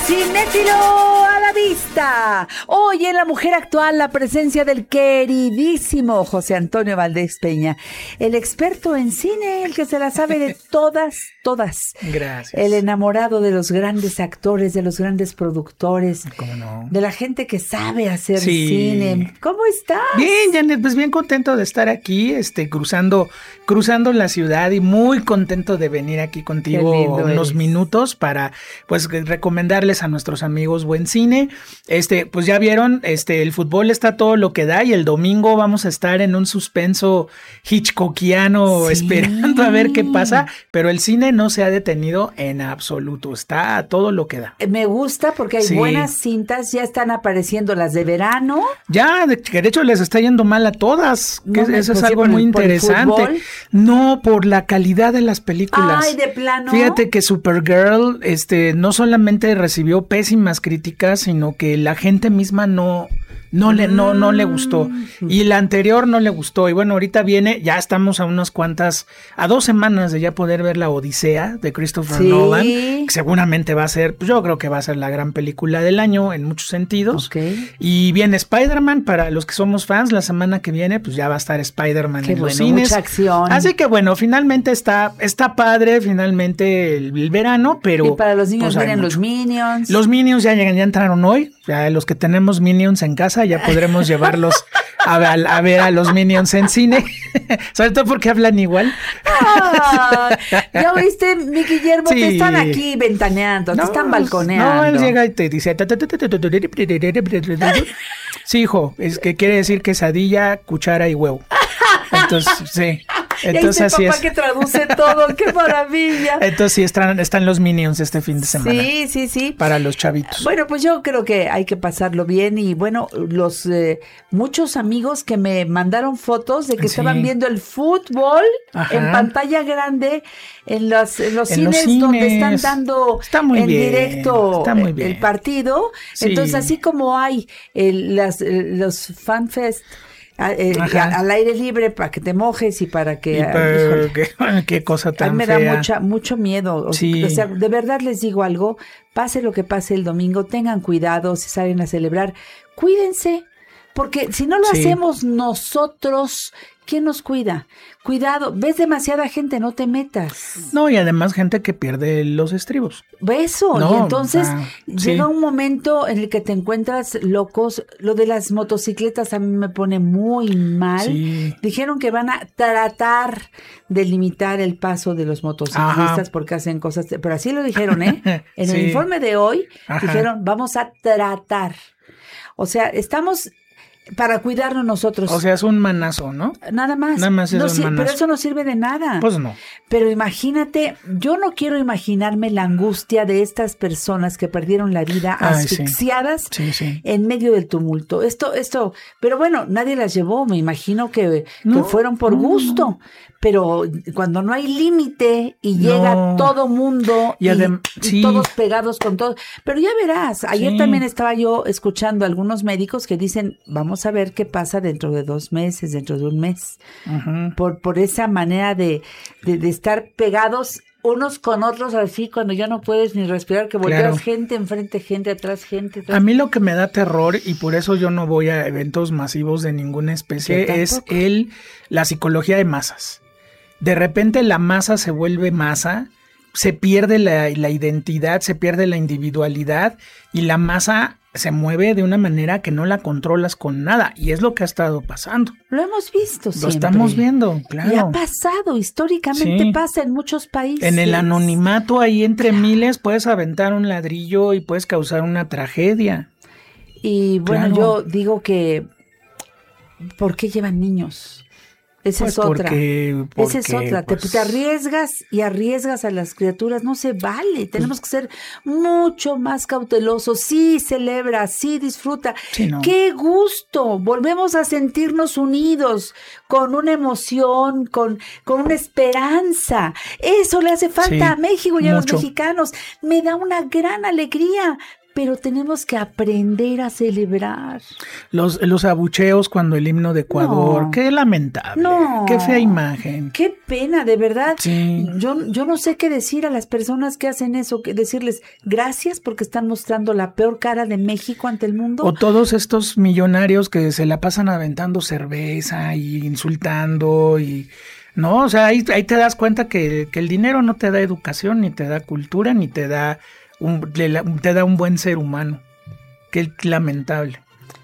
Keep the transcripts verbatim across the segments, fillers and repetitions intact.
Cinéfilo a la vista. Hoy en La Mujer Actual, la presencia del queridísimo José Antonio Valdés Peña, el experto en cine, el que se la sabe de todas, todas. Gracias. El enamorado de los grandes actores, de los grandes productores. ¿Cómo no? De la gente que sabe hacer Sí. cine. ¿Cómo estás? Bien, Janet, pues bien contento de estar aquí, este, cruzando, cruzando la ciudad y muy contento de venir aquí contigo Qué lindo unos eres. minutos para, pues, recomendarles a nuestros amigos buen cine. Este, pues ya vieron, este, el fútbol está todo lo que da y el domingo vamos a estar en un suspenso hitchcockiano Sí. esperando a ver qué pasa, pero el cine no se ha detenido en absoluto, está a todo lo que da. Me gusta porque hay Sí. buenas cintas, ya están apareciendo las de verano. Ya, de, de hecho les está yendo mal a todas, que No me- eso es pues sí, algo por el- muy por el interesante. fútbol. No, por la calidad de las películas. Ay, de plano. Fíjate que Supergirl, este, no solamente recibió pésimas críticas, sino que la gente misma no, no le, no, no le gustó. Y la anterior no le gustó. Y bueno, ahorita viene, ya estamos a unas cuantas, a dos semanas de ya poder ver la Odisea de Christopher Sí. Nolan, que seguramente va a ser, pues yo creo que va a ser la gran película del año en muchos sentidos. Ok. Y viene Spider-Man, para los que somos fans, la semana que viene, pues ya va a estar Spider-Man Qué en los bueno, cines. mucha acción. Así que bueno, finalmente está, está padre, finalmente el, el verano, pero... Y para los niños pues, hay vienen los mucho. Minions. Los Minions ya llegan, ya entraron hoy. Ya los que tenemos Minions en casa ya podremos llevarlos a, a, a ver a los Minions en cine. Sobre todo porque hablan igual. Ay, ¿ya oíste, mi Guillermo? Sí. Te están aquí ventaneando, te están balconeando. No, él llega y te dice... Sí, hijo, es que quiere decir quesadilla, cuchara y huevo. Entonces, sí. Entonces y ahí así papá es. que traduce todo, qué maravilla. Entonces sí, están, están los Minions este fin de semana. Sí, sí, sí. Para los chavitos. Bueno, pues yo creo que hay que pasarlo bien y bueno, los eh, muchos amigos que me mandaron fotos de que Sí. estaban viendo el fútbol Ajá. en pantalla grande en los, en los, En los cines, donde cines. están dando Está muy en bien, directo está muy el- bien. el partido. Sí. Entonces, así como hay el, las, eh, los fanfest a- eh, Ajá. a- al aire libre para que te mojes y para que... Y ah, pero, híjole. qué, qué cosa A mí tan me da fea. mucha, mucho miedo. O, Sí. o sea, de verdad les digo algo, pase lo que pase el domingo, tengan cuidado si salen a celebrar, cuídense, porque si no lo Sí. hacemos nosotros, ¿quién nos cuida? Cuidado, ves demasiada gente, no te metas. No, y además gente que pierde los estribos. Eso, No, y entonces ah, llega sí. un momento en el que te encuentras locos. Lo de las motocicletas a mí me pone muy mal. Sí. Dijeron que van a tratar de limitar el paso de los motociclistas Ajá. porque hacen cosas, pero así lo dijeron, ¿eh? En el Sí. informe de hoy Ajá. dijeron, vamos a tratar. O sea, estamos para cuidarnos nosotros. O sea, es un manazo, ¿no? Nada más. Nada más es No un sir- manazo. pero eso no sirve de nada. Pues no. Pero imagínate, yo no quiero imaginarme la angustia de estas personas que perdieron la vida Ay, sí. asfixiadas Sí, sí. en medio del tumulto. Esto, esto, pero bueno, nadie las llevó, me imagino que, No, que fueron por no, gusto. Pero cuando no hay límite y llega No. todo mundo Y y, adem- y sí. todos pegados con todo. Pero ya verás, ayer Sí. también estaba yo escuchando a algunos médicos que dicen, vamos a ver qué pasa dentro de dos meses, dentro de un mes. Ujú. Por, por esa manera de, de, de estar pegados unos con otros así cuando ya no puedes ni respirar, que volteas Claro. gente enfrente, gente atrás, gente atrás. A mí lo que me da terror, y por eso yo no voy a eventos masivos de ninguna Yo especie, es tampoco. el, la psicología de masas. De repente la masa se vuelve masa, se pierde la, la identidad, se pierde la individualidad y la masa se mueve de una manera que no la controlas con nada. Y es lo que ha estado pasando. Lo hemos visto Lo siempre. estamos viendo, claro. Y ha pasado, históricamente Sí. pasa en muchos países. En el anonimato ahí entre miles puedes aventar un ladrillo y puedes causar una tragedia. Y bueno, Claro. yo digo que, ¿por qué llevan niños? Esa Pues es otra. porque- Esa es porque, otra. Te- pues- te, arriesgas y arriesgas a las criaturas. No se vale. Tenemos que ser mucho más cautelosos. Sí, celebra, sí, disfruta. Sí, no. ¡Qué gusto! Volvemos a sentirnos unidos con una emoción, con, con una esperanza. Eso le hace falta Sí, a México y a los mucho. mexicanos. Me da una gran alegría pero tenemos que aprender a celebrar. Los, los abucheos cuando el himno de Ecuador, No. qué lamentable, No. qué fea imagen. Qué pena, de verdad. Sí. Yo, yo no sé qué decir a las personas que hacen eso, que decirles gracias porque están mostrando la peor cara de México ante el mundo. O todos estos millonarios que se la pasan aventando cerveza y insultando y... No, o sea, ahí, ahí te das cuenta que, que el dinero no te da educación, ni te da cultura, ni te da un, te da un buen ser humano. Qué lamentable.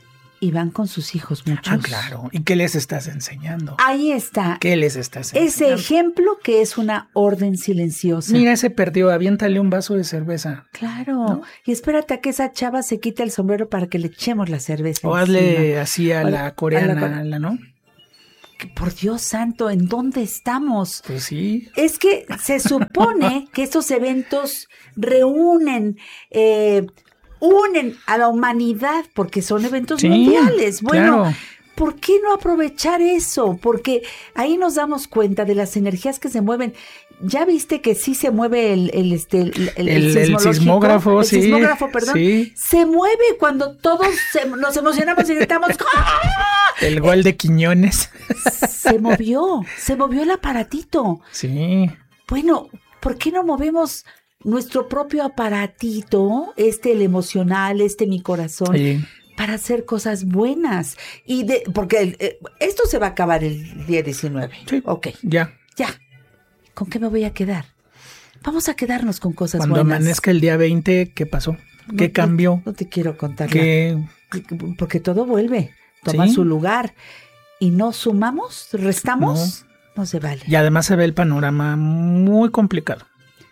Y van con sus hijos muchos. Ah, claro. ¿Y qué les estás enseñando? Ahí está. ¿Qué les estás enseñando? Ese ejemplo que es una orden silenciosa. Mira, ese perdió, aviéntale un vaso de cerveza. Claro. ¿No? Y espérate a que esa chava se quite el sombrero para que le echemos la cerveza. O hazle encima. así a O la coreana, a la- la, ¿no? Que, por Dios santo, ¿en dónde estamos? Pues sí. Es que se supone que estos eventos reúnen, eh, unen a la humanidad porque son eventos Sí, mundiales. Bueno, claro. ¿por qué no aprovechar eso? Porque ahí nos damos cuenta de las energías que se mueven. Ya viste que sí se mueve el, el, este, el, el, El- el sismológico? sismógrafo, el sí, sismógrafo, perdón. sí. Se mueve cuando todos se- nos emocionamos y gritamos. ¡Ah! El gol de Quiñones. Se movió, se movió el aparatito. Sí. Bueno, ¿por qué no movemos nuestro propio aparatito, este el emocional, este mi corazón, Sí. para hacer cosas buenas? Y de, porque eh, esto se va a acabar el día diecinueve. Sí. Ok, Ya. ya. ¿Con qué me voy a quedar? Vamos a quedarnos con cosas Cuando buenas. amanezca el día veinte, ¿qué pasó? ¿Qué No, cambió? No, no te quiero contar. ¿Qué? la- Porque todo vuelve, toma Sí. su lugar. Y no sumamos, restamos, no se vale. Y además se ve el panorama muy complicado.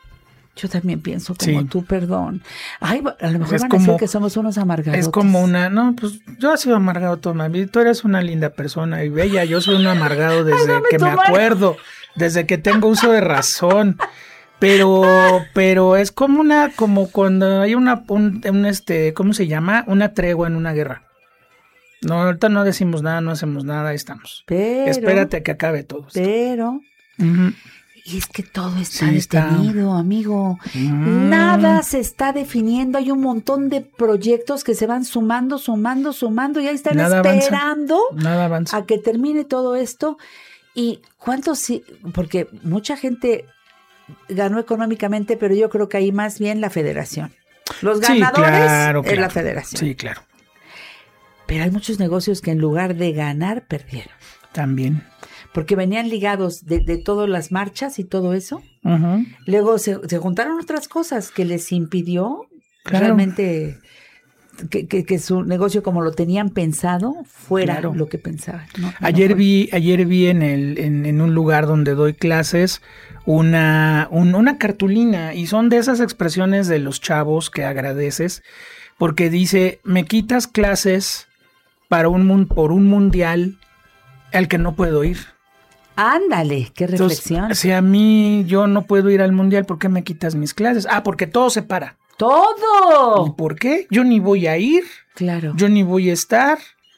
Yo también pienso como Sí. tú, perdón. Ay, a lo mejor Es van a como- decir que somos unos amargados. Es como una, no, pues yo he sido amargado toda mi vida. Tú eres una linda persona y bella. Yo soy un amargado desde dame que tu me mano. acuerdo, desde que tengo uso de razón. Pero, pero es como una, como cuando hay una, un, un este, ¿cómo se llama? Una tregua en una guerra. No, ahorita no decimos nada, no hacemos nada, ahí estamos. Pero, Espérate a que acabe todo esto. pero, Ujú. y es que todo está Sí, está. detenido, amigo. Mm. Nada se está definiendo. Hay un montón de proyectos que se van sumando, sumando, sumando y ahí están Nada avanza. esperando Nada avanza. a que termine todo esto. Y cuántos sí, porque mucha gente ganó económicamente, pero yo creo que ahí más bien la federación. Los Sí, ganadores claro, es claro. la federación. Sí, claro. Pero hay muchos negocios que en lugar de ganar, perdieron. También. Porque venían ligados de, de todas las marchas y todo eso. Ujú. Luego se, se juntaron otras cosas que les impidió Claro. realmente que, que, que su negocio como lo tenían pensado fuera Claro. lo que pensaban. No, no Ayer fue. vi, ayer vi en el, en, en un lugar donde doy clases una, un- una cartulina y son de esas expresiones de los chavos que agradeces porque dice me quitas clases para un mun- por un mundial al que no puedo ir. Ándale, qué Entonces, reflexión. si a mí yo no puedo ir al mundial, ¿por qué me quitas mis clases? Ah, porque todo se para. ¿Y ¡Todo! por qué? Yo ni voy a ir, Claro. yo ni voy a estar.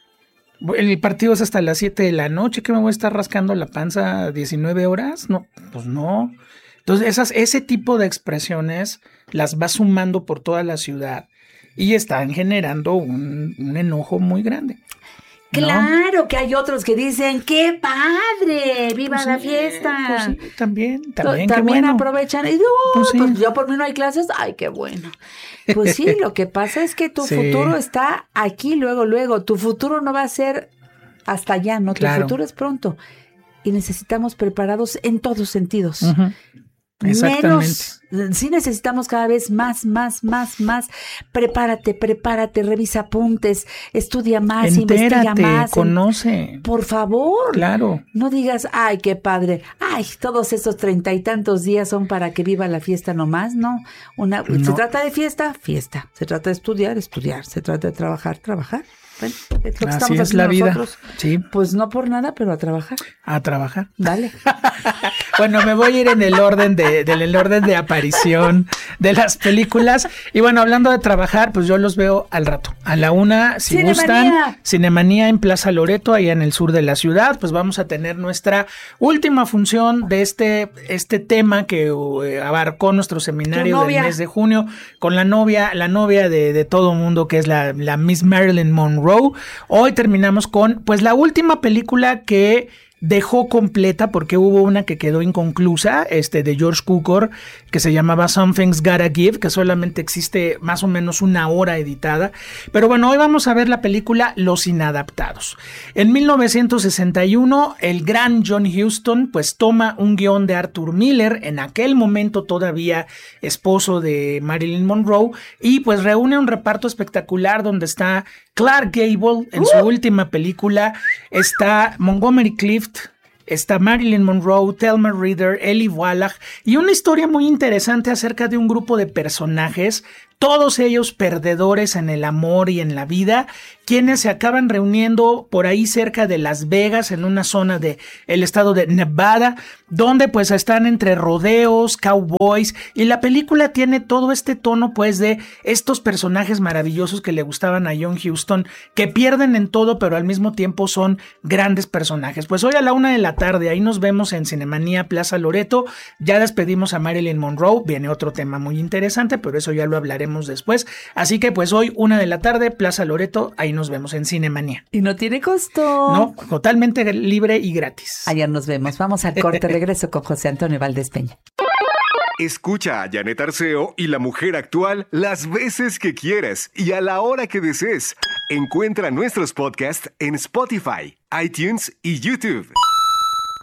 El partido es hasta las siete de la noche, ¿que me voy a estar rascando la panza diecinueve horas? No, pues no. Entonces, esas, ese tipo de expresiones las va sumando por toda la ciudad y están generando un, un enojo muy grande. ¿no? Claro que hay otros que dicen, ¡qué padre! ¡Viva Pues la sí, fiesta! pues sí, también, To- también, qué También bueno. aprovechan. Y, "No, Pues sí. pues yo por mí no hay clases. ¡Ay, qué bueno! Pues sí, lo que pasa es que tu Sí. futuro está aquí, luego, luego. Tu futuro no va a ser hasta allá, ¿no? Claro. Tu futuro es pronto. Y necesitamos preparados en todos sentidos. Ujú. Exactamente. Menos, sí necesitamos cada vez más, más, más, más. Prepárate, prepárate, revisa apuntes, estudia más, investiga Entérate, más. conoce. Por favor. Claro. No digas, ay, qué padre, ay, todos esos treinta y tantos días son para que viva la fiesta nomás, no. Una, No. Se trata de fiesta, fiesta. Se trata de estudiar, estudiar. Se trata de trabajar, trabajar. Bueno, es lo que Así estamos es la haciendo vida. nosotros. Sí, Pues no por nada, pero a trabajar. a trabajar. Dale. Bueno, me voy a ir en el orden de, del el orden de aparición. aparición de las películas. Y bueno, hablando de trabajar, pues yo los veo al rato. A la una, si Cinemanía. gustan, Cinemanía en Plaza Loreto, allá en el sur de la ciudad. Pues vamos a tener nuestra última función de este, este tema que uh, abarcó nuestro seminario del mes de junio con la novia, la novia de, de todo mundo, que es la, la Miss Marilyn Monroe. Hoy terminamos con pues la última película que dejó completa, porque hubo una que quedó inconclusa, este de George Cukor, que se llamaba Something's Gotta Give, que solamente existe más o menos una hora editada. Pero bueno, hoy vamos a ver la película Los Inadaptados. En mil novecientos sesenta y uno, el gran John Huston pues toma un guión de Arthur Miller, en aquel momento todavía esposo de Marilyn Monroe, y pues reúne un reparto espectacular donde está Clark Gable en su uh. última película, está Montgomery Clift, está Marilyn Monroe, Thelma Reader, Eli Wallach, y una historia muy interesante acerca de un grupo de personajes, todos ellos perdedores en el amor y en la vida, quienes se acaban reuniendo por ahí cerca de Las Vegas, en una zona de el estado de Nevada, donde pues están entre rodeos, cowboys, y la película tiene todo este tono pues de estos personajes maravillosos que le gustaban a John Huston, que pierden en todo pero al mismo tiempo son grandes personajes. Pues hoy a la una de la tarde, ahí nos vemos en Cinemanía Plaza Loreto. Ya despedimos a Marilyn Monroe, viene otro tema muy interesante, pero eso ya lo hablaremos después. Así que pues hoy una de la tarde, Plaza Loreto, ahí nos vemos en Cinemanía. Y no tiene costo. No, totalmente libre y gratis. Allá nos vemos. Vamos al corte. Regreso con José Antonio Valdés Peña. Escucha a Janet Arceo y La Mujer Actual las veces que quieras y a la hora que desees. Encuentra nuestros podcasts en Spotify, iTunes y YouTube.